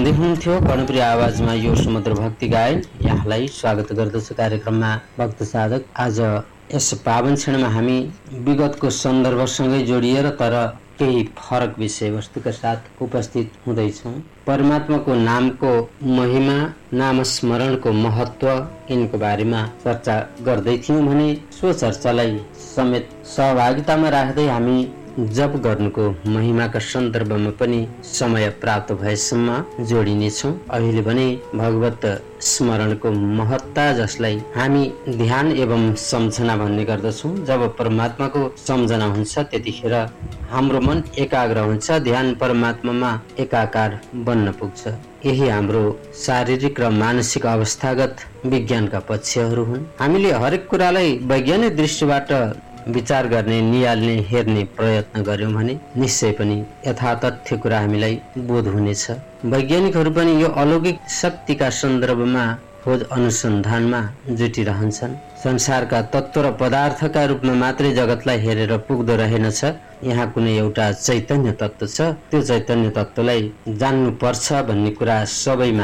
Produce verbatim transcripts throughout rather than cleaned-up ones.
सुन्दै हुनुहुन्थ्यो कर्णप्रिय आवाजमा यो समुद्र भक्ति गायन। यहाँलाई स्वागत गर्दछु कार्यक्रममा भक्त साधक। आज यस पावन क्षणमा हामी विगतको सन्दर्भसँगै जोडिएर तर केही फरक विषयवस्तुका साथ उपस्थित हुँदैछौँ। परमात्माको नामको महिमा, नाम स्मरणको महत्व, यिनको बारेमा चर्चा गर्दै थियौँ भने सो चर्चालाई समेत सहभागितामा राख्दै हामी जप गर्नुको महिमाका सन्दर्भमा पनि समय प्राप्त भएसम्म जोडिनेछौँ। अहिले भने भगवत स्मरणको महत्ता, जसलाई हामी ध्यान एवं सम्झना भन्ने गर्दछौँ। जब परमात्माको सम्झना हुन्छ त्यतिखेर हाम्रो मन एकाग्र हुन्छ, ध्यान परमात्मामा एकाकार बन्न पुग्छ। यही हाम्रो शारीरिक र मानसिक अवस्थागत विज्ञानका पक्षहरू हुन्। हामीले हरेक कुरालाई वैज्ञानिक दृष्टिबाट विचार गर्ने, निहाल्ने, हेर्ने प्रयत्न गर्यौं भने निश्चय पनि यथातथ्य कुरा हामीलाई बोध हुनेछ। वैज्ञानिकहरू पनि यो अलौकिक शक्तिका सन्दर्भमा खोज अनुसन्धानमा जुटिरहन्छन्। संसारका तत्त्व र पदार्थका रूपमा मात्रै जगतलाई हेरेर पुग्दो रहेनछ। यहाँ कुनै एउटा चैतन्य तत्त्व छ, त्यो चैतन्य तत्त्वलाई जान्नुपर्छ भन्ने कुरा सबैमा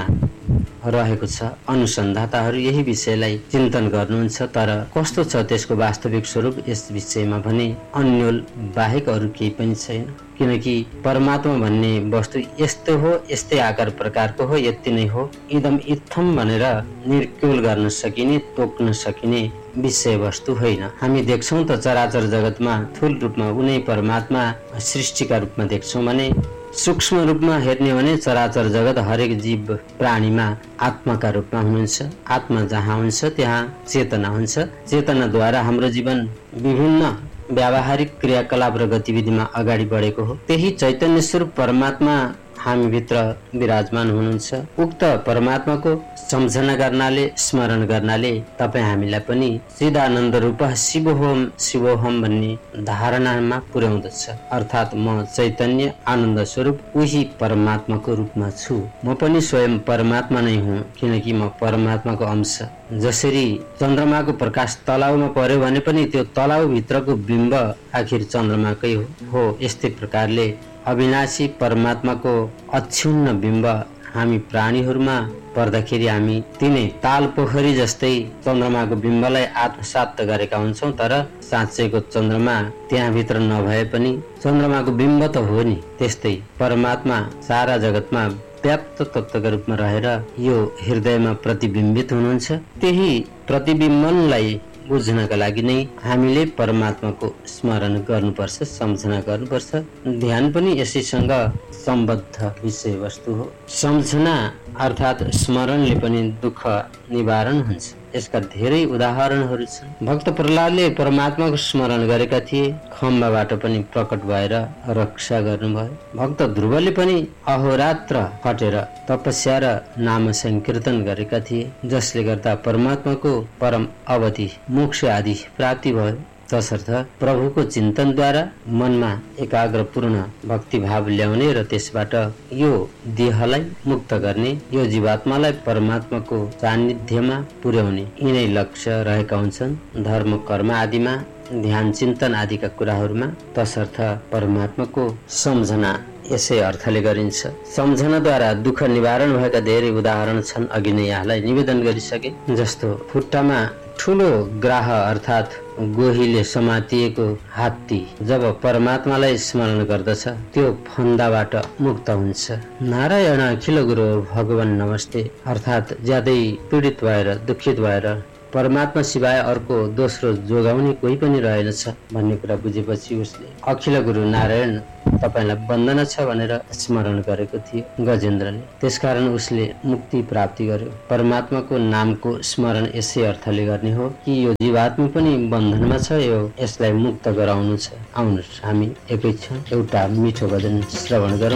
रहेको छ। अनुसन्धाताहरू यही विषयलाई चिन्तन गर्नुहुन्छ, तर कस्तो छ त्यसको वास्तविक स्वरूप, यस विषयमा भने अन्यल बाहेक अरू केही पनि छैन। किनकि परमात्मा भन्ने वस्तु यस्तो हो, यस्तै आकार प्रकारको हो, यति नै हो, इदम इत्थम भनेर निर्क्युल गर्न सकिने, तोक्न सकिने विषय वस्तु होइन। हामी देख्छौँ त चराचर जगतमा थूल रूपमा उनै परमात्मा सृष्टिका रूपमा देख्छौँ भने सूक्ष्म रूपमा हेर्ने भने चराचर जगत हरेक जीव प्राणीमा आत्माका रूपमा हुनुहुन्छ। आत्मा जहाँ हुन्छ त्यहाँ चेतना हुन्छ। चेतनाद्वारा हाम्रो जीवन विभिन्न व्यावहारिक क्रियाकलाप र गतिविधिमा अगाडि बढेको हो। त्यही चैतन्य स्वरूप परमात्मा हामीभित्र विराजमान हुनुहुन्छ। उक्त परमात्माको सम्झना गर्नाले, स्मरण गर्नाले तपाईँ हामीलाई पनि चिदानन्द रूप शिवोहम शिवोहम भन्ने धारणामा पुर्याउँदछ। अर्थात् म चैतन्य आनन्द स्वरूप उही परमात्माको रूपमा छु। म पनि स्वयं परमात्मा नै हुँ, किनकि म परमात्माको अंश। जसरी चन्द्रमाको प्रकाश तलाउमा पर्यो भने पनि त्यो तलाउ भित्रको बिम्ब आखिर चन्द्रमाकै हो, यस्तै प्रकारले अविनाशी परमात्माको अक्षुण्ण बिम्ब हामी प्राणीहरूमा पर्दाखेरि हामी तिनै ताल पोखरी जस्तै चन्द्रमाको बिम्बलाई आत्मसात गरेका हुन्छौँ। तर साँच्चैको चन्द्रमा त्यहाँभित्र नभए पनि चन्द्रमाको बिम्ब त हो नि। त्यस्तै परमात्मा सारा जगतमा व्याप्त तत्त्वका रूपमा रहेर यो हृदयमा प्रतिबिम्बित हुनुहुन्छ। त्यही प्रतिबिम्बनलाई बुझ्नका लागि नै हामीले परमात्माको स्मरण गर्नुपर्छ, सम्झना गर्नुपर्छ। ध्यान पनि यसैसँग सम्बद्ध विषय वस्तु हो। सम्झना अर्थात् स्मरणले पनि दुःख निवारण हुन्छ। यसका धेरै उदाहरणहरू छन्। भक्त प्रहलादले परमात्माको स्मरण गरेका थिए, खम्बाबाट पनि प्रकट भएर रक्षा गर्नुभयो। भक्त ध्रुवले पनि अहोरात्र खटेर तपस्या र नाम संकीर्तन गरेका थिए, जसले गर्दा परमात्माको परम अवधि मोक्ष आदि प्राप्ति भयो। तसर्थ प्रभुको चिन्तनद्वारा मनमा एकाग्रपूर्ण भक्तिभाव ल्याउने र त्यसबाट यो देहलाई मुक्त गर्ने, यो जीवात्मालाई परमात्माको सान्निध्यमा पुर्याउने यिनै लक्ष्य रहेका हुन्छन् धर्म कर्म आदिमा, ध्यान चिन्तन आदिका कुराहरूमा। तसर्थ परमात्माको सम्झना यसै अर्थले गरिन्छ। सम्झनाद्वारा दुःख निवारण भएका धेरै उदाहरण छन्, अघि नै यहाँलाई निवेदन गरिसके। जस्तो खुट्टामा ठुलो ग्राह अर्थात् गोहीले समातिएको हात्ती जब परमात्मालाई स्मरण गर्दछ त्यो फन्दाबाट मुक्त हुन्छ। नारायण अखिल गुरु भगवान नमस्ते अर्थात् ज्यादै पीडित भएर दुखित भएर परमात्मा सिवाय अर्को दोस्रो जोगाउने कोही पनि रहेनछ भन्ने कुरा बुझेपछि उसले अखिल गुरु नारायण तपाईलाई वन्दना छ भनेर स्मरण गरेको थियो गजेन्द्रले। त्यसकारण उसले मुक्ति प्राप्ति गर्यो। परमात्माको नामको स्मरण यसै अर्थले गर्ने हो कि यो जीवात्मा पनि बन्धनमा छ, यो यसलाई मुक्त गराउनु छ। आउनुहोस् हामी एकैछिन एउटा मिठो भजन श्रवण गरौँ।